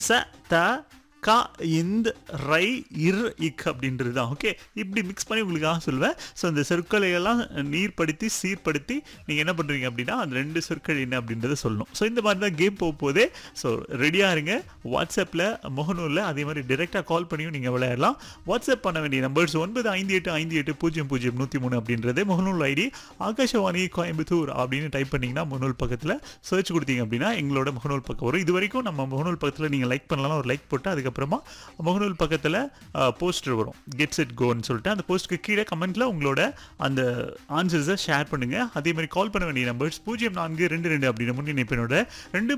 ச த கா இந்த் ரை இர் இக் அப்படின்றது தான். ஓகே, இப்படி மிக்ஸ் பண்ணி உங்களுக்காக சொல்லுவேன். ஸோ அந்த சொற்களை எல்லாம் நீர்படுத்தி சீர்படுத்தி நீங்கள் என்ன பண்ணுறீங்க அப்படின்னா அந்த 2 சொற்கள் என்ன அப்படின்றத சொல்லணும். ஸோ இந்த மாதிரி தான் கேம் போக போதே. ஸோ ரெடியாக இருங்க. வாட்ஸ்அப்பில் முகநூலில் அதே மாதிரி டிரெக்டாக கால் பண்ணியும் நீங்கள் விளையாடலாம். வாட்ஸ்அப் பண்ண வேண்டிய நம்பர்ஸ் 9585800103 அப்படின்றது முகநூல் ஐடி. ஆகாஷவாணி கோயம்புத்தூர் அப்படின்னு டைப் பண்ணிங்கன்னா முகநூல் பக்கத்தில் சர்ச் கொடுத்தீங்க அப்படின்னா எங்களோட முகநூல் பக்கம் வரும். இது வரைக்கும் நம்ம முகநூல் பக்கத்தில் நீங்கள் லைக் பண்ணலாம். ஒரு லைக் போட்டு அதுக்கப்புறமா முகநூல் பக்கத்தில் போஸ்டர் வரும், கெட் செட் கோன்னு சொல்லிட்டு. அந்த போஸ்ட்டுக்கு கீழே கமெண்ட்டில் உங்களோட அந்த ஆன்சர்ஸை ஷேர் பண்ணுங்கள். அதே மாதிரி கால் பண்ண வேண்டிய நம்பர்ஸ் 0422 அப்படின்னு முன்னிணைப்பினோட 2